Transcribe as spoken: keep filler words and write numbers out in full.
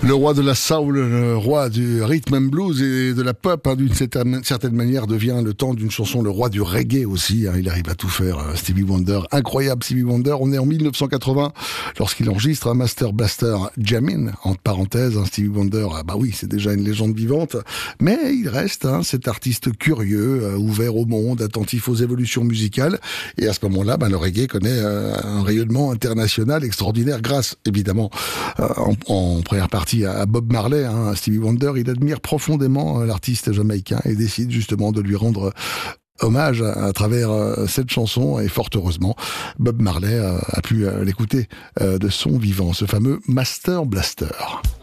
Le roi de la soul, le roi du rhythm and blues et de la pop, hein, d'une certaine, certaine manière, devient le temps d'une chanson le roi du reggae aussi. Hein, il arrive à tout faire, euh, Stevie Wonder. Incroyable Stevie Wonder. On est en mille neuf cent quatre-vingts lorsqu'il enregistre un Master Blaster Jamin, entre parenthèses. Hein, Stevie Wonder, ah bah oui, c'est déjà une légende vivante. Mais il reste hein, cet artiste curieux, euh, ouvert au monde, attentif aux évolutions musicales. Et à ce moment-là, bah, le reggae connaît euh, un rayonnement international extraordinaire grâce, évidemment, euh, en, en première partie à Bob Marley, hein, Stevie Wonder. Il admire profondément l'artiste jamaïcain et décide justement de lui rendre hommage à, à travers euh, cette chanson, et fort heureusement, Bob Marley euh, a pu euh, l'écouter euh, de son vivant, ce fameux Master Blaster.